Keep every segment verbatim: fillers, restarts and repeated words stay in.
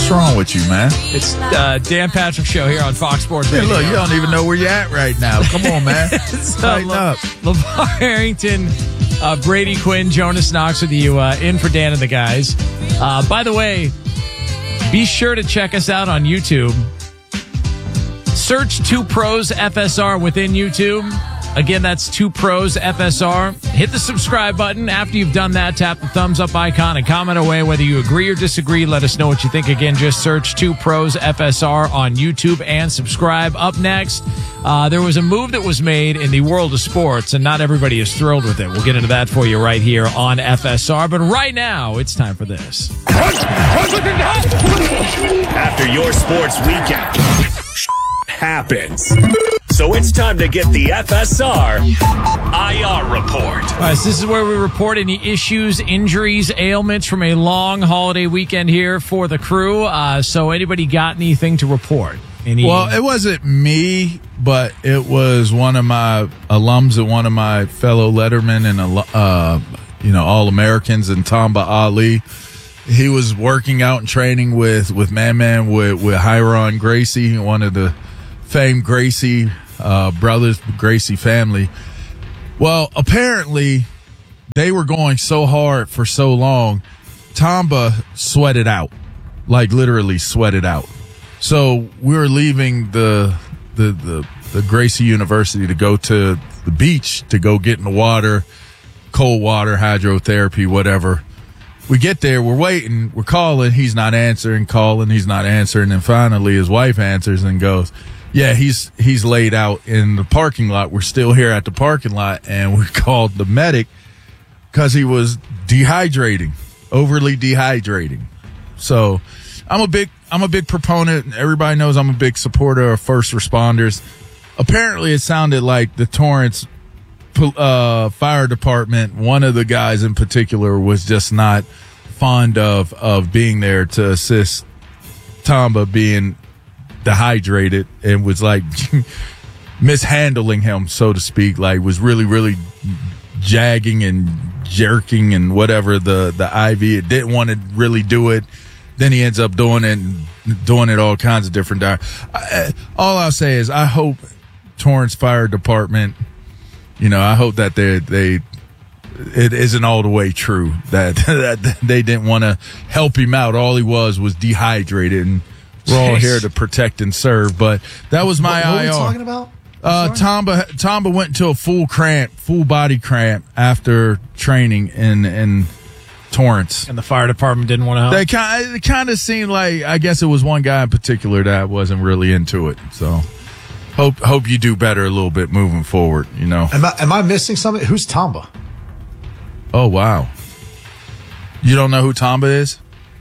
What's wrong with you, man? It's uh, Dan Patrick Show here on Fox Sports Hey, Radio. look, you don't even know where you're at right now. Come on, man. so, Tighten Le- up. LeVar Harrington, uh, Brady Quinn, Jonas Knox with you, uh, in for Dan and the guys. Uh, by the way, be sure to check us out on YouTube. Search Two Pros F S R within YouTube. Again, that's Two Pros F S R. Hit the subscribe button. After you've done that, tap the thumbs up icon and comment away whether you agree or disagree. Let us know what you think. Again, just search Two Pros F S R on YouTube and subscribe. Up next, uh, there was a move that was made in the world of sports, and not everybody is thrilled with it. We'll get into that for you right here on F S R. But right now, it's time for this. After your sports weekend happens. So it's time to get the F S R I R report. All right, so this is where we report any issues, injuries, ailments from a long holiday weekend here for the crew. Uh, so anybody got anything to report? Any- Well, it wasn't me, but it was one of my alums and one of my fellow lettermen and, uh, you know, All-Americans, and Tamba Ali. He was working out and training with, with Man Man, with, with Hiron Gracie, one of the famed Gracie uh, brothers, Gracie family. Well, apparently they were going so hard for so long, Tamba sweated out, like literally sweated out. So we were leaving the, the, the, the Gracie University to go to the beach to go get in the water, cold water, hydrotherapy, whatever. We get there, we're waiting, we're calling, he's not answering, calling, he's not answering, and finally his wife answers and goes, yeah, he's he's laid out in the parking lot. We're still here at the parking lot, and we called the medic because he was dehydrating, overly dehydrating. So I'm a big I'm a big proponent. Everybody knows I'm a big supporter of first responders. Apparently, it sounded like the Torrance uh, fire department, one of the guys in particular, was just not fond of of being there to assist Tamba being dehydrated, and was like mishandling him, so to speak, like was really, really jagging and jerking and whatever the, the I V. It didn't want to really do it. Then he ends up doing it and doing it all kinds of different. Di- I, all I'll say is I hope Torrance Fire Department, you know, I hope that they, they, it isn't all the way true that, that they didn't want to help him out. All he was was dehydrated, and we're all here to protect and serve. But that was my what, what I R. What are we talking about? Uh, Tamba, Tamba went into a full cramp, full body cramp after training in, in Torrance. And the fire department didn't want to help? They kind, it kind of seemed like, I guess it was one guy in particular that wasn't really into it. So hope, hope you do better a little bit moving forward, you know. Am I, am I missing something? Who's Tamba? Oh, wow. You don't know who Tamba is?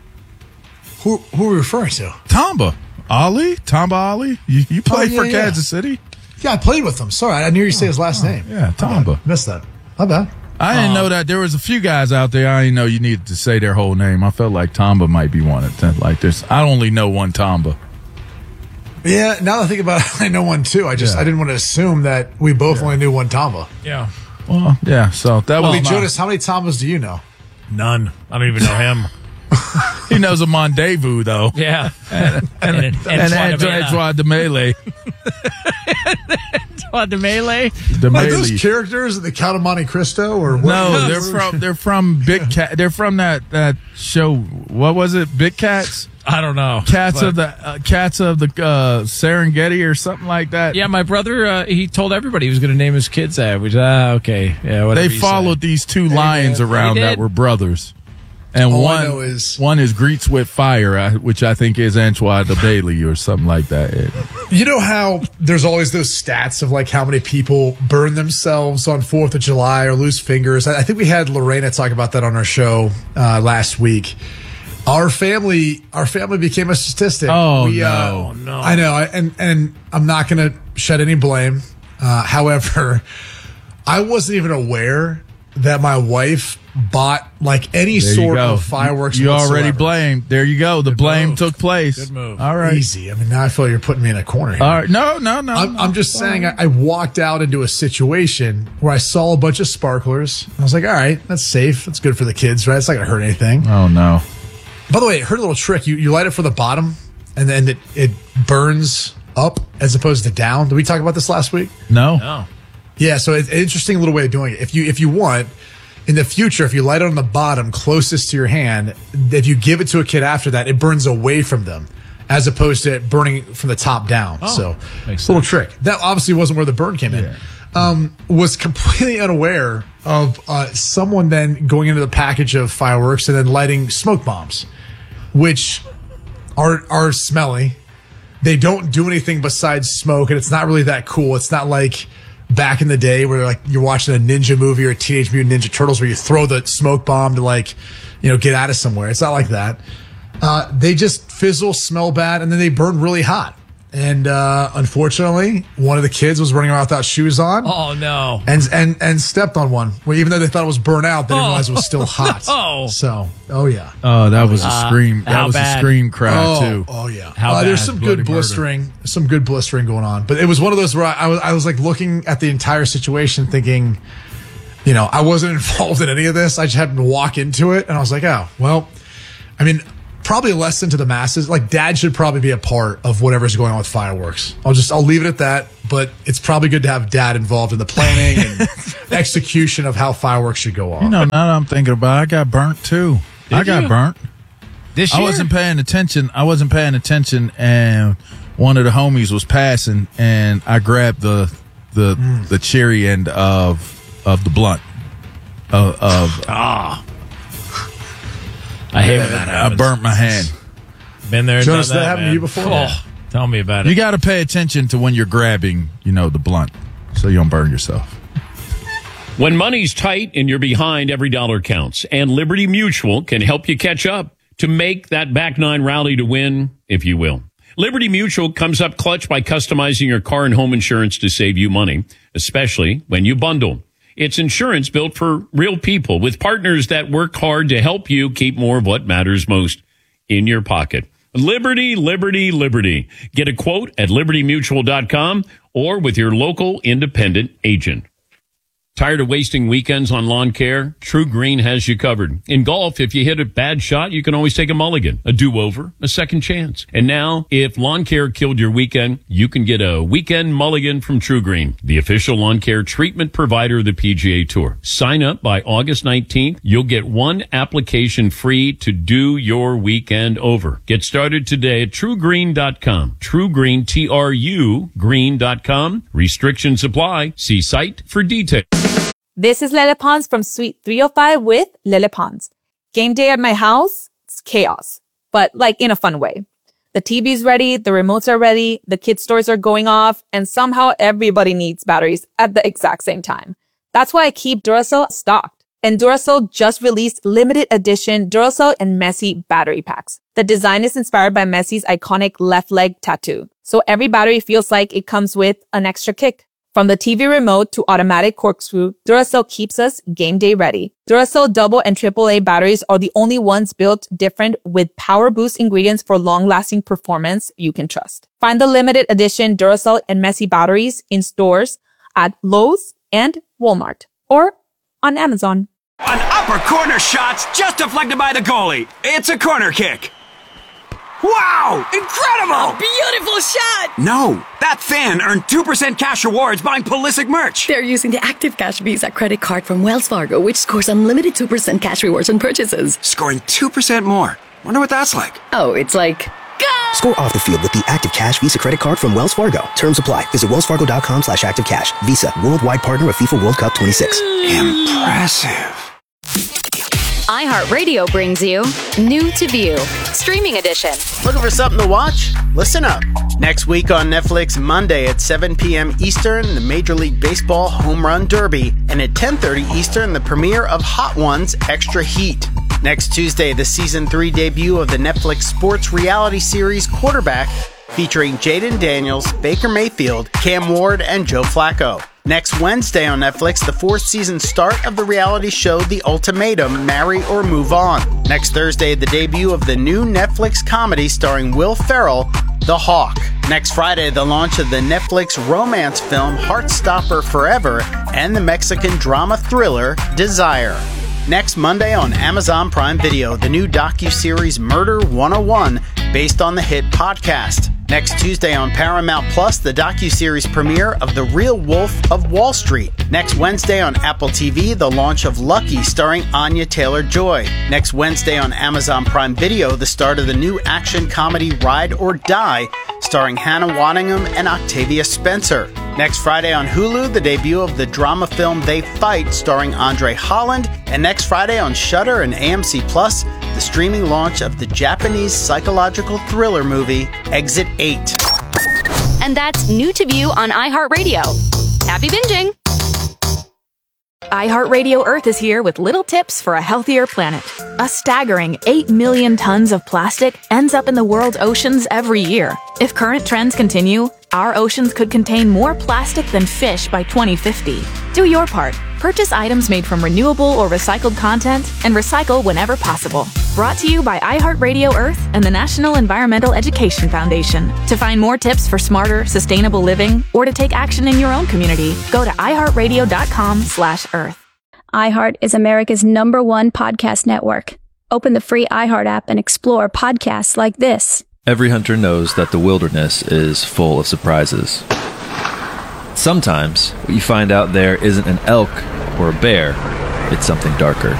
Who who are we referring to? Tamba. Ali? Tamba Ali? You, you played yeah, for yeah. Kansas City? Yeah, I played with him. Sorry, I knew you say his last name. Yeah, Tamba. Missed that. My bad. I didn't know that there was a few guys out there. I didn't know you needed to say their whole name. I felt like Tamba might be one of them. Like this, I only know one Tamba. Yeah, now that I think about it, I know one too. I just Yeah. I didn't want to assume that we both only knew one Tamba. Yeah. Well, yeah. So that I was mean, my- Jonas, how many Tambas do you know? None. I don't even know him. he knows a Mondezvous though. Yeah. and and, and, And Antoine de Melee. Antoine de Melee? De Are Melee. those characters in the Count of Monte Cristo or what? No, they're from they're from Big Cat. They're from that that show. What was it? Big Cats. I don't know. Cats But- of the uh, Cats of the uh, Serengeti or something like that. Yeah, my brother, uh, he told everybody he was going to name his kids that. Which, ah, okay. Yeah, whatever They you followed say. these two lions man. around They that did. were brothers. And All I one know is- one is greets with fire, uh, which I think is Antoine de Bailey or something like that. It- You know how there's always those stats of like how many people burn themselves on fourth of July or lose fingers? I I think we had Lorena talk about that on our show uh, last week. Our family, our family became a statistic. Oh, we, no. uh, no. I know, I- and and I'm not going to shed any blame. Uh, however, I wasn't even aware that my wife bought like any there you sort go. of fireworks. You already whatsoever. blamed. There you go. The blame move. took place. Good move. All right. Easy. I mean, now I feel like you're putting me in a corner here. All right. No, no, no. I'm, no. I'm just saying, I, I walked out into a situation where I saw a bunch of sparklers. I was like, all right, that's safe. That's good for the kids, right? It's not going to hurt anything. Oh, no. By the way, I heard a little trick. You you light it from the bottom, and then it, it burns up as opposed to down. Did we talk about this last week? No. No. Yeah, so it's an interesting little way of doing it. If you if you want, in the future, if you light it on the bottom closest to your hand, if you give it to a kid after that, it burns away from them, as opposed to it burning from the top down. Oh, so, makes little sense. trick. That obviously wasn't where the burn came in. Yeah. Um, was completely unaware of uh, someone then going into the package of fireworks and then lighting smoke bombs, which are are smelly. They don't do anything besides smoke, and it's not really that cool. It's not like back in the day where like you're watching a ninja movie or a Teenage Mutant Ninja Turtles where you throw the smoke bomb to like, you know, get out of somewhere. It's not like that. Uh, they just fizzle, smell bad, and then they burn really hot. And uh, unfortunately, one of the kids was running around without shoes on. Oh, no. And and and stepped on one. Well, even though they thought it was burnt out, they didn't Oh, realize it was still hot. no. So, oh yeah. Oh, that was a scream. That how was bad? a scream cry Oh, too. oh yeah. How Uh, there's bad? some Bloody good murder. blistering, some good blistering going on. But it was one of those where I, I was I was like looking at the entire situation, thinking, you know, I wasn't involved in any of this. I just happened to walk into it, and I was like, oh well. I mean, probably a lesson to the masses. Like, dad should probably be a part of whatever's going on with fireworks. I'll just I'll leave it at that. But it's probably good to have dad involved in the planning and execution of how fireworks should go on. You know, now that I'm thinking about it, I got burnt too. Did I got you? burnt. This I year? wasn't paying attention. I wasn't paying attention, and one of the homies was passing, and I grabbed the the Mm. the cherry end of of the blunt. Of, of Ah. I hate when that I happens. burnt my hand. Been there and Jonas, done that that, happened to man. you before? Oh, Yeah. tell me about it. You got to pay attention to when you're grabbing, you know, the blunt, so you don't burn yourself. When money's tight and you're behind, every dollar counts. And Liberty Mutual can help you catch up to make that back nine rally to win, if you will. Liberty Mutual comes up clutch by customizing your car and home insurance to save you money, especially when you bundle. It's insurance built for real people with partners that work hard to help you keep more of what matters most in your pocket. Liberty, Liberty, Liberty. Get a quote at liberty mutual dot com or with your local independent agent. Tired of wasting weekends on lawn care? True Green has you covered. In golf, if you hit a bad shot, you can always take a mulligan, a do-over, a second chance. And now, if lawn care killed your weekend, you can get a weekend mulligan from True Green, the official lawn care treatment provider of the P G A Tour. Sign up by August nineteenth. You'll get one application free to do your weekend over. Get started today at true green dot com. True Green, T R U, green dot com. Restrictions apply. See site for details. This is Lele Pons from Suite three oh five with Lele Pons. Game day at my house, it's chaos, but like in a fun way. The T V's ready, the remotes are ready, the kids' toys are going off, and somehow everybody needs batteries at the exact same time. That's why I keep Duracell stocked. And Duracell just released limited edition Duracell and Messi battery packs. The design is inspired by Messi's iconic left leg tattoo, so every battery feels like it comes with an extra kick. From the T V remote to automatic corkscrew, Duracell keeps us game day ready. Duracell double and triple A batteries are the only ones built different with power boost ingredients for long-lasting performance you can trust. Find the limited edition Duracell and Messi batteries in stores at Lowe's and Walmart or on Amazon. An upper corner shot's just deflected by the goalie. It's a corner kick. Wow! Incredible! Beautiful shot! No, that fan earned two percent cash rewards buying Pulisic merch. They're using the Active Cash Visa credit card from Wells Fargo, which scores unlimited two percent cash rewards on purchases. Scoring two percent more. Wonder what that's like. Oh, it's like... Go! Score off the field with the Active Cash Visa credit card from Wells Fargo. Terms apply. Visit wellsfargo.com slash activecash. Visa, worldwide partner of FIFA World Cup twenty-six. Impressive. iHeartRadio brings you New to View, Streaming Edition. Looking for something to watch? Listen up. Next week on Netflix, Monday at seven p.m. Eastern, the Major League Baseball Home Run Derby, and at ten thirty Eastern, the premiere of Hot Ones Extra Heat. Next Tuesday, the Season three debut of the Netflix sports reality series Quarterback, featuring Jaden Daniels, Baker Mayfield, Cam Ward, and Joe Flacco. Next Wednesday on Netflix, the fourth season start of the reality show The Ultimatum, Marry or Move On. Next Thursday, the debut of the new Netflix comedy starring Will Ferrell, The Hawk. Next Friday, the launch of the Netflix romance film Heartstopper Forever and the Mexican drama thriller Desire. Next Monday on Amazon Prime Video, the new docuseries Murder one oh one, based on the hit podcast. Next Tuesday on Paramount Plus, the docuseries premiere of The Real Wolf of Wall Street. Next Wednesday on Apple T V, the launch of Lucky, starring Anya Taylor-Joy. Next Wednesday on Amazon Prime Video, the start of the new action comedy Ride or Die, starring Hannah Waddingham and Octavia Spencer. Next Friday on Hulu, the debut of the drama film They Fight, starring Andre Holland. And next Friday on Shudder and A M C Plus, the streaming launch of the Japanese psychological thriller movie Exit eight. And that's new to view on iHeartRadio. Happy binging! iHeartRadio Earth is here with little tips for a healthier planet. A staggering eight million tons of plastic ends up in the world's oceans every year. If current trends continue, our oceans could contain more plastic than fish by twenty fifty. Do your part. Purchase items made from renewable or recycled content and recycle whenever possible. Brought to you by iHeartRadio Earth and the National Environmental Education Foundation. To find more tips for smarter, sustainable living or to take action in your own community, go to iHeartRadio.com slash Earth. iHeart is America's number one podcast network. Open the free iHeart app and explore podcasts like this. Every hunter knows that the wilderness is full of surprises. Sometimes, what you find out there isn't an elk or a bear, it's something darker.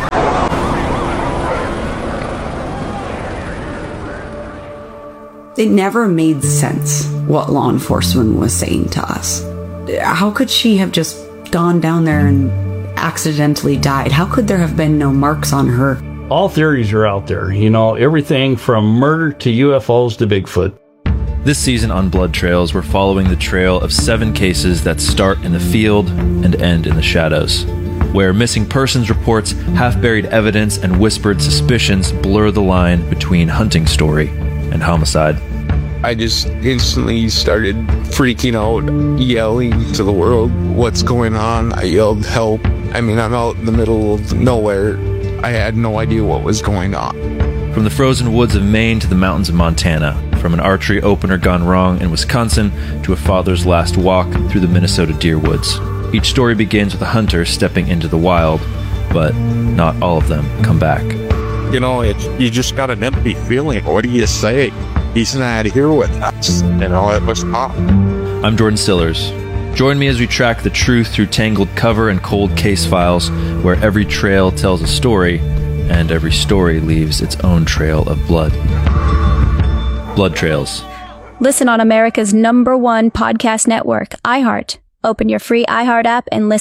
It never made sense what law enforcement was saying to us. How could she have just gone down there and accidentally died? How could there have been no marks on her? All theories are out there, you know, everything from murder to U F Os to Bigfoot. This season on Blood Trails, we're following the trail of seven cases that start in the field and end in the shadows, where missing persons reports, half-buried evidence, and whispered suspicions blur the line between hunting story and homicide. I just instantly started freaking out, yelling to the world, "What's going on?" I yelled, "Help." I mean, I'm out in the middle of nowhere. I had no idea what was going on. From the frozen woods of Maine to the mountains of Montana, from an archery opener gone wrong in Wisconsin to a father's last walk through the Minnesota deer woods. Each story begins with a hunter stepping into the wild, but not all of them come back. You know, it, you just got an empty feeling. What do you say? He's not here with us. You know, it was tough. I'm Jordan Stillers. Join me as we track the truth through tangled cover and cold case files, where every trail tells a story, and every story leaves its own trail of blood. Blood Trails. Listen on America's number one podcast network, iHeart. Open your free iHeart app and listen